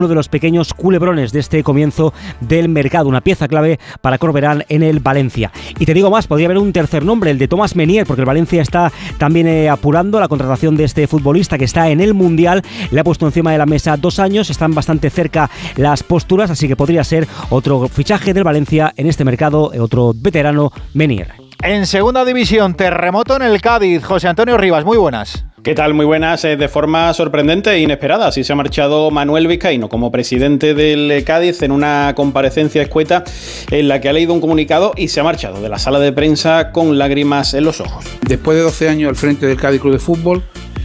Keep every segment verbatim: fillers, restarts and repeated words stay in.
uno de los pequeños culebrones de este comienzo del mercado, una pieza clave para Corberán en el Valencia. Y te digo más, podría haber un tercer nombre, el de Thomas Meunier, porque el Valencia está también eh, apurando la contratación de este futbolista que está en el Mundial, le ha puesto encima de la mesa dos años, están bastante cerca las posturas, así que podría ser otro fichaje del Valencia en este mercado, otro veterano, Meunier. En segunda división, terremoto en el Cádiz. José Antonio Rivas, muy buenas. ¿Qué tal? Muy buenas. De forma sorprendente e inesperada, así se ha marchado Manuel Vizcaíno como presidente del Cádiz en una comparecencia escueta en la que ha leído un comunicado y se ha marchado de la sala de prensa con lágrimas en los ojos. Después de doce años al frente del Cádiz Club de Fútbol,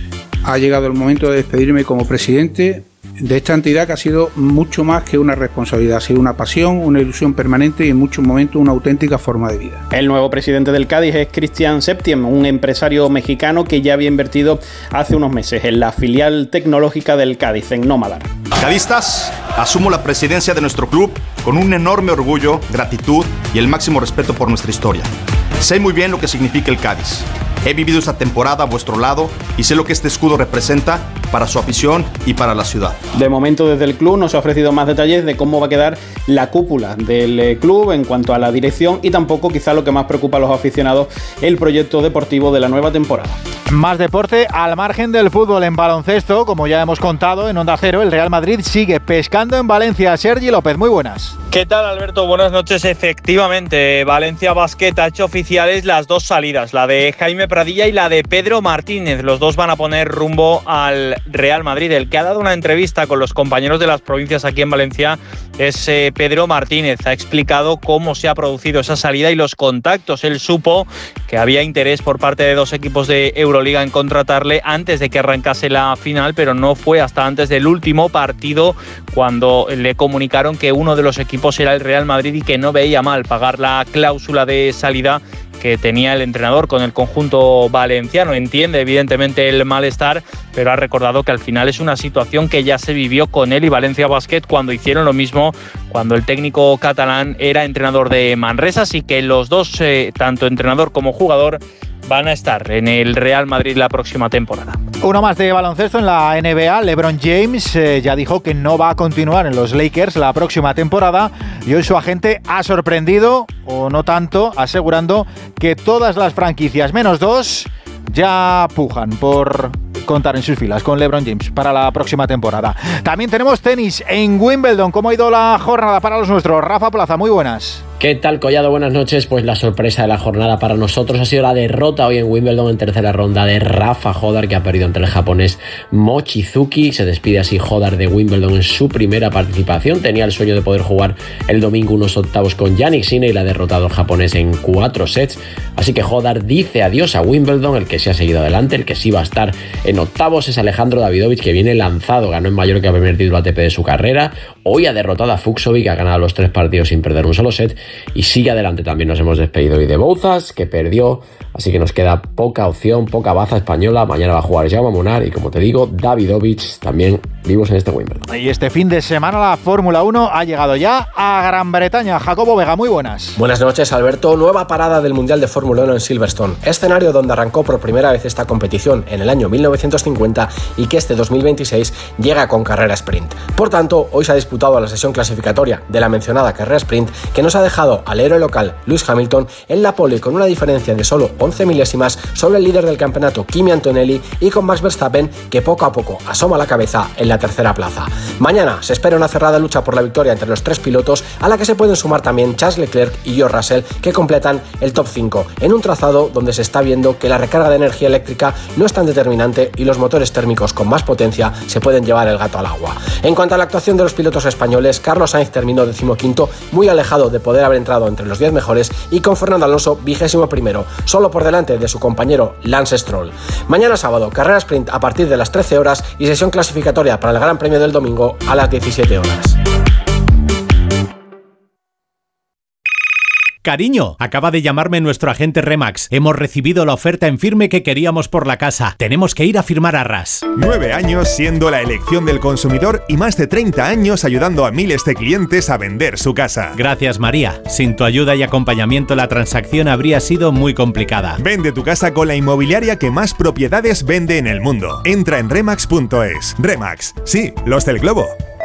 ha llegado el momento de despedirme como presidente de esta entidad que ha sido mucho más que una responsabilidad, ha sido una pasión, una ilusión permanente y en muchos momentos una auténtica forma de vida. El nuevo presidente del Cádiz es Cristian Septiem, un empresario mexicano que ya había invertido hace unos meses en la filial tecnológica del Cádiz, en Nómadar. Cadistas, asumo la presidencia de nuestro club con un enorme orgullo, gratitud y el máximo respeto por nuestra historia. Sé muy bien lo que significa el Cádiz. He vivido esta temporada a vuestro lado y sé lo que este escudo representa para su afición y para la ciudad. De momento, desde el club nos ha ofrecido más detalles de cómo va a quedar la cúpula del club en cuanto a la dirección y tampoco, quizá lo que más preocupa a los aficionados, el proyecto deportivo de la nueva temporada. Más deporte al margen del fútbol. En baloncesto, como ya hemos contado en Onda Cero, el Real Madrid sigue pescando en Valencia. Sergi López, muy buenas. ¿Qué tal, Alberto? Buenas noches. Efectivamente, Valencia Basket ha hecho oficiales las dos salidas, la de Jaime Pradilla y la de Pedro Martínez. Los dos van a poner rumbo al Real Madrid. El que ha dado una entrevista con los compañeros de las provincias aquí en Valencia es eh, Pedro Martínez. Ha explicado cómo se ha producido esa salida y los contactos. Él supo que había interés por parte de dos equipos de Euroliga en contratarle antes de que arrancase la final, pero no fue hasta antes del último partido cuando le comunicaron que uno de los equipos era el Real Madrid y que no veía mal pagar la cláusula de salida que tenía el entrenador con el conjunto valenciano. Entiende evidentemente el malestar, pero ha recordado que al final es una situación que ya se vivió con él y Valencia Basket cuando hicieron lo mismo cuando el técnico catalán era entrenador de Manresa, así que los dos, eh, tanto entrenador como jugador, van a estar en el Real Madrid la próxima temporada. Uno más de baloncesto en la N B A. LeBron James eh, ya dijo que no va a continuar en los Lakers la próxima temporada y hoy su agente ha sorprendido, o no tanto, asegurando que todas las franquicias menos dos ya pujan por contar en sus filas con LeBron James para la próxima temporada. También tenemos tenis en Wimbledon. ¿Cómo ha ido la jornada para los nuestros? Rafa Plaza, muy buenas. ¿Qué tal, Collado? Buenas noches. Pues la sorpresa de la jornada para nosotros ha sido la derrota hoy en Wimbledon en tercera ronda de Rafa Hodar, que ha perdido ante el japonés Mochizuki. Se despide así Hodar de Wimbledon en su primera participación. Tenía el sueño de poder jugar el domingo unos octavos con Jannik Sinner y la ha derrotado el japonés en cuatro sets. Así que Hodar dice adiós a Wimbledon. El que se ha seguido adelante, el que sí va a estar en octavos es Alejandro Davidovich, que viene lanzado. Ganó en Mallorca el primer título A T P de su carrera. Hoy ha derrotado a Fucsovic, que ha ganado los tres partidos sin perder un solo set. Y sigue adelante. También nos hemos despedido hoy de Bouzas, que perdió, así que nos queda poca opción, poca baza española. Mañana va a jugar Jaume Munar y, como te digo, Davidovich también vivos en este Wimbledon. Y este fin de semana la Fórmula uno ha llegado ya a Gran Bretaña. Jacobo Vega, muy buenas. Buenas noches, Alberto. Nueva parada del Mundial de Fórmula uno en Silverstone, escenario donde arrancó por primera vez esta competición en el año mil novecientos cincuenta y que este dos mil veintiséis llega con carrera sprint. Por tanto, hoy se ha disputado la sesión clasificatoria de la mencionada carrera sprint, que nos ha dejado al héroe local Lewis Hamilton en la pole con una diferencia de solo once milésimas sobre el líder del campeonato Kimi Antonelli y con Max Verstappen, que poco a poco asoma la cabeza en la tercera plaza. Mañana se espera una cerrada lucha por la victoria entre los tres pilotos, a la que se pueden sumar también Charles Leclerc y George Russell, que completan el top cinco en un trazado donde se está viendo que la recarga de energía eléctrica no es tan determinante y los motores térmicos con más potencia se pueden llevar el gato al agua. En cuanto a la actuación de los pilotos españoles, Carlos Sainz terminó decimoquinto, muy alejado de poder haber entrado entre los diez mejores, y con Fernando Alonso vigésimo primero, solo por delante de su compañero Lance Stroll. Mañana sábado, carrera sprint a partir de las trece horas y sesión clasificatoria para el Gran Premio del domingo a las diecisiete horas. Cariño, acaba de llamarme nuestro agente Remax. Hemos recibido la oferta en firme que queríamos por la casa. Tenemos que ir a firmar arras. Nueve años siendo la elección del consumidor y más de treinta años ayudando a miles de clientes a vender su casa. Gracias, María. Sin tu ayuda y acompañamiento la transacción habría sido muy complicada. Vende tu casa con la inmobiliaria que más propiedades vende en el mundo. Entra en remax punto es. Remax, sí, los del globo.